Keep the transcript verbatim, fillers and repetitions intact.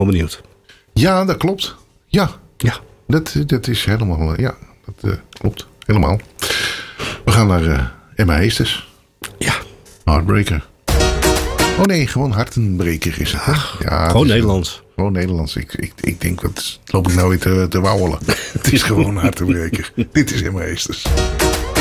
Wel benieuwd. Ja, dat klopt. Ja, Ja. dat, dat is helemaal... Ja, dat uh, klopt. Helemaal. We gaan naar uh, Emma Heesters. Ja. Heartbreaker. Oh nee, gewoon hartenbreker is het. Hè? Ja, Gewoon is, Nederlands. Gewoon Nederlands. Ik, ik, ik denk, wat loop ik nou weer te, te wauwelen. Het is gewoon hartenbreker. Dit is Emma Heesters.